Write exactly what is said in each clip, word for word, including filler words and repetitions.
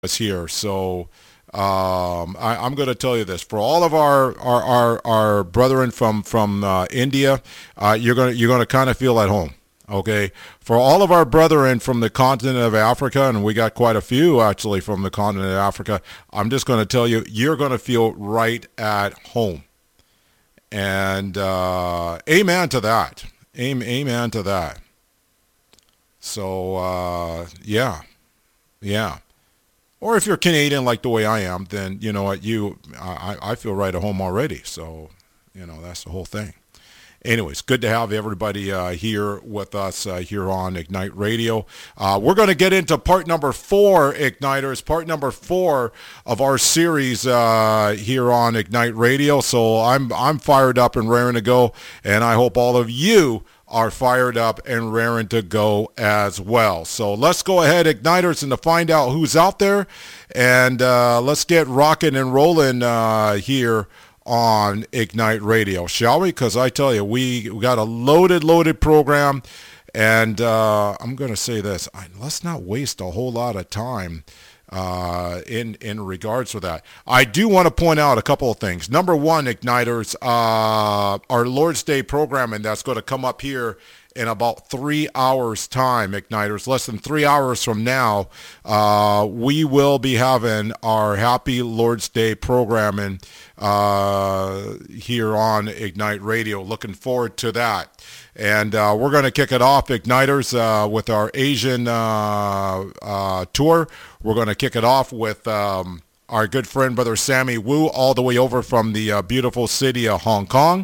us here. So um, I, I'm going to tell you this: for all of our our our, our brethren from from uh, India, uh, you're going to you're going to kind of feel at home. Okay, for all of our brethren from the continent of Africa, and we got quite a few actually from the continent of Africa, I'm just going to tell you, you're going to feel right at home. And uh, amen to that. Amen to that. So, uh, yeah, yeah. Or if you're Canadian like the way I am, then, you know what, you, I, I feel right at home already. So, you know, that's the whole thing. Anyways, good to have everybody uh, here with us uh, here on Ignite Radio. Uh, we're going to get into part number four, Igniters, part number four of our series uh, here on Ignite Radio. So I'm I'm fired up and raring to go, and I hope all of you are fired up and raring to go as well. So let's go ahead, Igniters, and to find out who's out there, and uh, let's get rocking and rolling uh, here on Ignite Radio, shall we? Because I tell you, we, we got a loaded, loaded program, and uh, I'm going to say this. I, let's not waste a whole lot of time uh, in, in regards to that. I do want to point out a couple of things. Number one, Igniters, uh, our Lord's Day programming that's going to come up here in about three hours time, Igniters, less than three hours from now, uh, we will be having our Happy Lord's Day programming uh, here on Ignite Radio. Looking forward to that. And uh, we're going to kick it off, Igniters, uh, with our Asian uh, uh, tour. We're going to kick it off with um, our good friend, Brother Sammy Wu, all the way over from the uh, beautiful city of Hong Kong.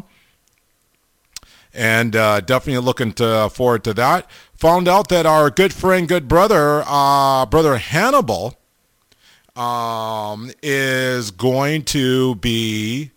And uh, definitely looking to, forward to that. Found out that our good friend, good brother, uh, Brother Hannibal, um, is going to be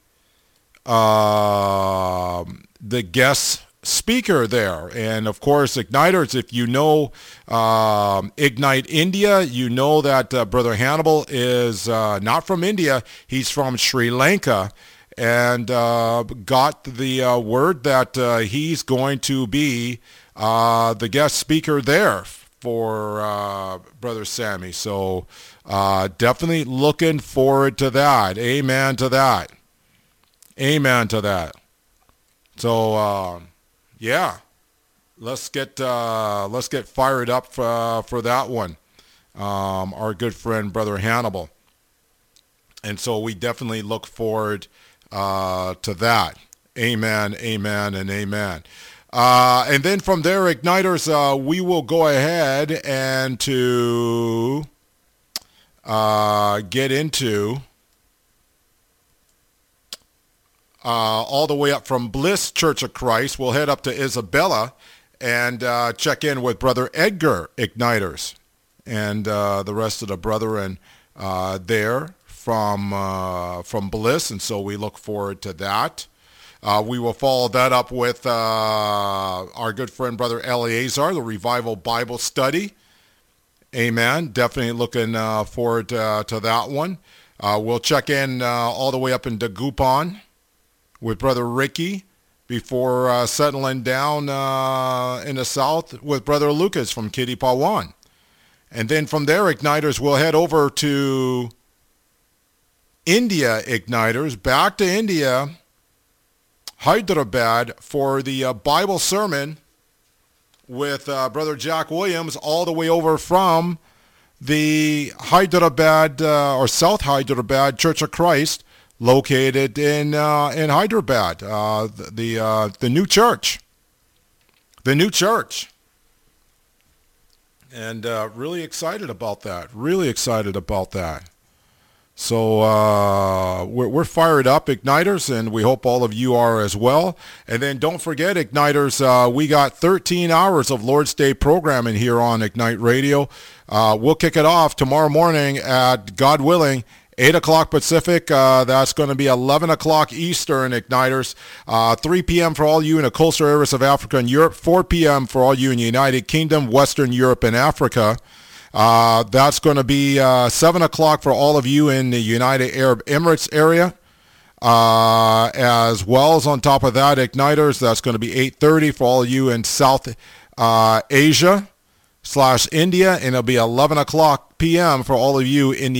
uh, the guest speaker there. And of course, Igniters, if you know um, Ignite India, you know that uh, Brother Hannibal is uh, not from India. He's from Sri Lanka. And uh, got the uh, word that uh, he's going to be uh, the guest speaker there for uh, Brother Sammy. So uh, definitely looking forward to that. Amen to that. Amen to that. So uh, yeah, let's get uh, let's get fired up for, for that one. Um, our good friend Brother Hannibal. And so we definitely look forward Uh, to that. Amen, amen, and amen. Uh, and then from there, Igniters, uh, we will go ahead and to uh, get into uh, all the way up from Bliss Church of Christ. We'll head up to Isabella and uh, check in with Brother Edgar, Igniters, and uh, the rest of the brethren uh, there from uh, from Bliss, and so we look forward to that. Uh, we will follow that up with uh, our good friend Brother Eleazar, the Revival Bible Study. Amen. Definitely looking uh, forward to, uh, to that one. Uh, we'll check in uh, all the way up in Dagupan with Brother Ricky before uh, settling down uh, in the south with Brother Lucas from Kitty Pawan. And then from there, Igniters, we'll head over to India, Igniters, back to India, Hyderabad, for the uh, Bible sermon with uh, Brother Jack Williams, all the way over from the Hyderabad uh, or South Hyderabad Church of Christ, located in uh, in Hyderabad, uh, the the, uh, the new church, the new church, and uh, really excited about that. Really excited about that. So uh, we're, we're fired up, Igniters, and we hope all of you are as well. And then don't forget, Igniters, uh, we got thirteen hours of Lord's Day programming here on Ignite Radio. Uh, we'll kick it off tomorrow morning at, God willing, eight o'clock Pacific. Uh, that's going to be eleven o'clock Eastern, Igniters. Uh, three p.m. for all you in the coastal areas of Africa and Europe. four p.m. for all you in the United Kingdom, Western Europe, and Africa. Uh, that's going to be uh, seven o'clock for all of you in the United Arab Emirates area. Uh, as well as on top of that, Igniters, that's going to be eight thirty for all of you in South uh, Asia. slash India, and it'll be eleven o'clock p m for all of you in the